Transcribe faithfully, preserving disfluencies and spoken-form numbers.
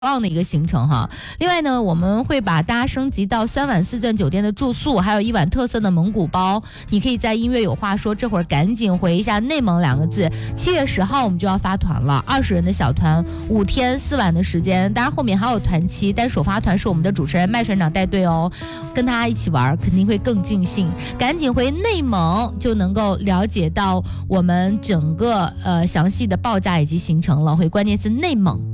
棒的一个行程哈。另外呢，我们会把大家升级到三晚四钻酒店的住宿，还有一晚特色的蒙古包。你可以在音乐有话说这会儿赶紧回一下内蒙两个字。七月十号我们就要发团了，二十人的小团，五天四晚的时间。当然后面还有团期，但首发团是我们的主持人麦船长带队哦，跟他一起玩肯定会更尽兴。赶紧回内蒙就能够了解到我们整个呃详细的报价以及行程了。回关键字内蒙。